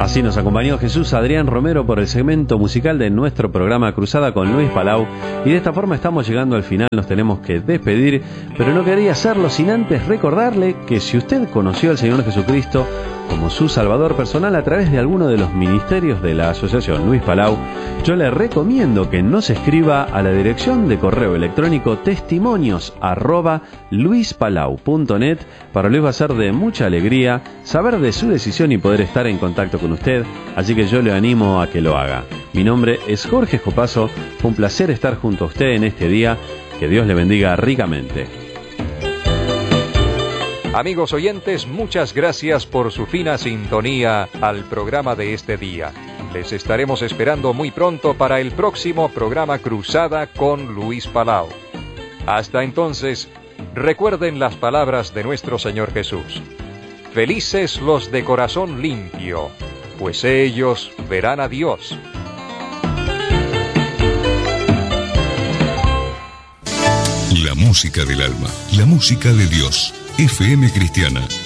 Así nos acompañó Jesús Adrián Romero por el segmento musical de nuestro programa Cruzada con Luis Palau, y de esta forma estamos llegando al final, nos tenemos que despedir, pero no quería hacerlo sin antes recordarle que si usted conoció al Señor Jesucristo como su Salvador personal a través de alguno de los ministerios de la Asociación Luis Palau, yo le recomiendo que nos escriba a la dirección de correo electrónico testimonios@luispalau.net. Para Luis va a ser de mucha alegría saber de su decisión y poder estar en contacto con usted, así que yo le animo a que lo haga. Mi nombre es Jorge Escopazo, fue un placer estar junto a usted en este día, que Dios le bendiga ricamente. Amigos oyentes, muchas gracias por su fina sintonía al programa de este día. Les estaremos esperando muy pronto para el próximo programa Cruzada con Luis Palau. Hasta entonces, recuerden las palabras de nuestro Señor Jesús. Felices los de corazón limpio, pues ellos verán a Dios. La música del alma, la música de Dios. FM Cristiana